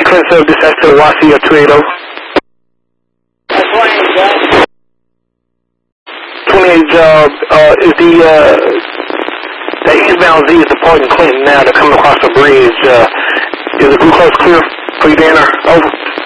Clinton, dispatch to the YC of 280. 28 job, is the eastbound Z is departing Clinton now. They're coming across the bridge. Is the glucose clear for you, Danner? Over.